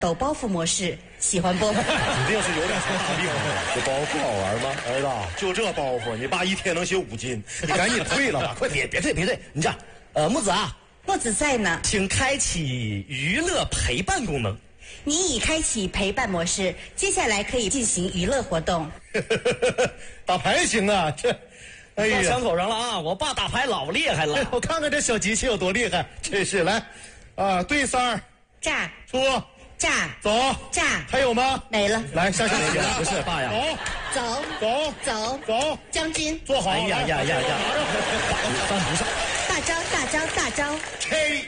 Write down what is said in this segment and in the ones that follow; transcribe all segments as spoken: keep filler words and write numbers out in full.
抖包袱模式，喜欢不？ 指定是有点啥大病。这包袱好玩吗？儿子，就这包袱，你爸一天能写五斤，你赶紧退了吧！快别别退别退！你这样，呃，木子啊， 木子在呢， 请开启娱乐陪伴功能。 你已开启陪伴模式，接下来可以进行娱乐活动。 打牌行啊，这。哎呀， 枪口上了啊！我爸打牌老厉害了， 我看看这小机器有多厉害，真是来，啊，对三儿， 炸， 出， 炸， 走， 炸， 还有吗？ 没了。 来，下去不是爸呀， 走， 走， 走， 走， 将军， 坐好。 哎呀呀呀呀！犯不上。 大招，大招，大招 ！K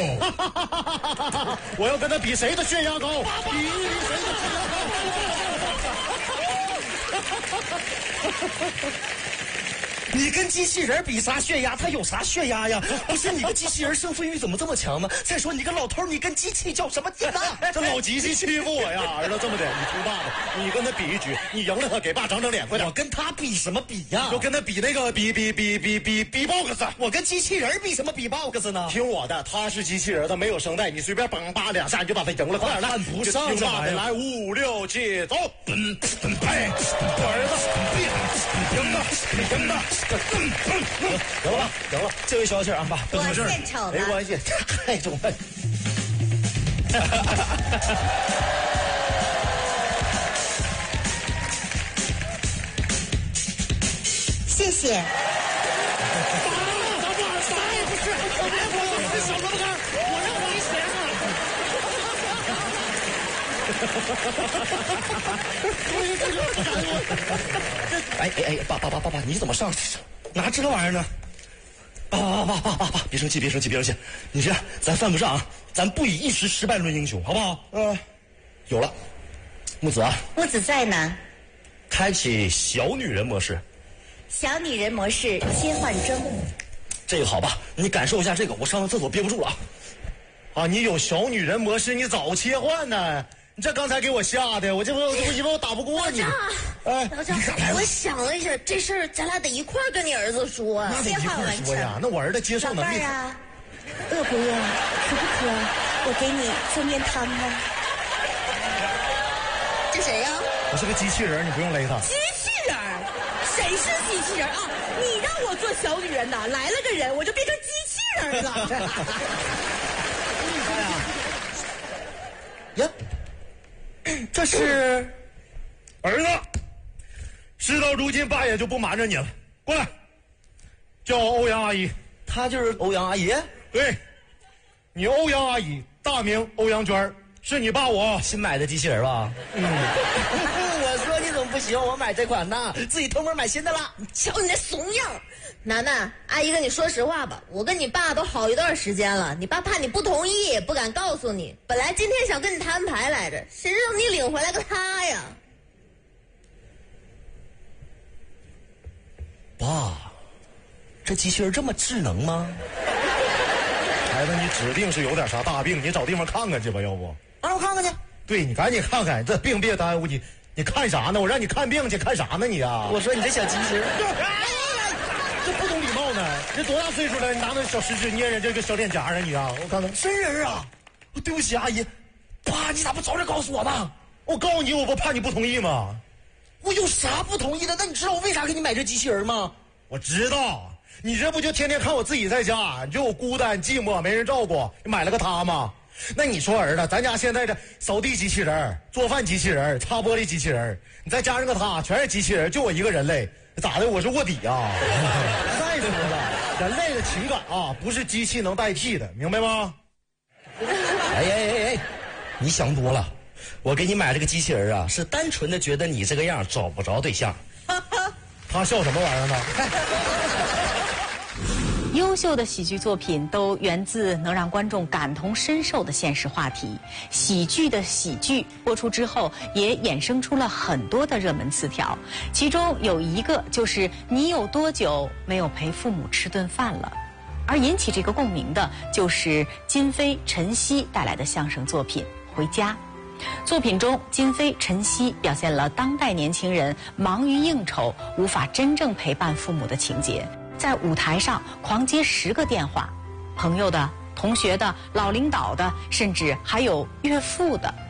O！ 我要跟他比谁的血压高，比谁的血压高。 你跟机器人比啥血压？他有啥血压呀？不是你个机器人胜负欲怎么这么强呢？再说你个老头，你跟机器较什么劲呢？ 这老机器欺负我呀！儿子，这么的，你听爸的，你跟他比一局，你赢了他，给爸长长脸，快点！ 我跟他比什么比呀？ 就跟他比那个比比比比比比 box。 我跟机器人比什么比 box 呢？ 听我的，他是机器人，他没有声带，你随便梆叭两下你就把他赢了，快点来！ 看不上这玩意儿， 来五六七，走！嗯嗯，哎，儿子，赢了，赢了，嗯。 行了吧，行了，这位消气啊，爸， 我献丑了， 没关系，太重了。 谢谢。 爸，爸，啥也不是，我别管了，这小萝卜干，我让我哎哎哎，爸爸爸爸爸，你怎么上拿这玩意儿呢？爸爸爸爸爸爸，别生气别生气别生气，你这咱犯不上啊，咱不以一时失败论英雄，好不好？ 嗯， 有了，木子啊， 木子在呢。 开启小女人模式。 小女人模式切换中。 这个好吧，你感受一下这个，我上个厕所憋不住了啊！ 啊，你有小女人模式，你早切换呢。你这刚才给我吓的，我这不我以为我打不过你。 哎，老张，我想了一下，这事儿咱俩得一块儿跟你儿子说啊。 那得一块儿说呀，那我儿子接受能力。 老伴儿啊，饿不饿？渴不渴？我给你做面汤啊。 这谁呀？ 我是个机器人，你不用勒他。 机器人？谁是机器人啊？你让我做小女人呐，来了个人我就变成机器人了。 呀，这是儿子，事到如今，爸也就不瞒着你了。过来，叫欧阳阿姨。 她就是欧阳阿姨。 对，你欧阳阿姨，大名欧阳娟，是你爸我新买的机器人吧？嗯。我说你怎么不喜欢我买这款呢？自己偷摸买新的了。 瞧你那怂样！楠楠，阿姨跟你说实话吧，我跟你爸都好一段时间了，你爸怕你不同意，也不敢告诉你。本来今天想跟你摊牌来着，谁知道你领回来个他呀？ 爸，这机器人这么智能吗？ 孩子，你指定是有点啥大病，你找地方看看去吧，要不？ 让我看看去。 对，你赶紧看看，这病别耽误你。你看啥呢？我让你看病去，看啥呢你啊？ 我说你这小机器人。 这不懂礼貌呢！这多大岁数了？你拿那小食指捏人这个小脸颊啊你啊！我看看， 真人啊！对不起阿姨，爸，你咋不早点告诉我呢？ 我告诉你，我不怕你不同意吗？ 我有啥不同意的？那你知道我为啥给你买这机器人吗？ 我知道，你这不就天天看我自己在家，你就我孤单寂寞，没人照顾，你买了个它吗？那你说儿子，咱家现在这扫地机器人、做饭机器人、擦玻璃机器人，你再加上个它，全是机器人，就我一个人类。咋的？我是卧底啊！再说了，人类的情感啊，不是机器能代替的，明白吗？ 哎哎哎哎，你想多了。我给你买这个机器人啊，是单纯的觉得你这个样找不着对象。 他笑什么玩意儿呢？ 优秀的喜剧作品都源自能让观众感同身受的现实话题。喜剧的喜剧播出之后，也衍生出了很多的热门词条，其中有一个就是“你有多久没有陪父母吃顿饭了”。而引起这个共鸣的，就是金飞、陈曦带来的相声作品《回家》。作品中，金飞、陈曦表现了当代年轻人忙于应酬，无法真正陪伴父母的情节。在舞台上狂接十个电话，朋友的、同学的、老领导的，甚至还有岳父的。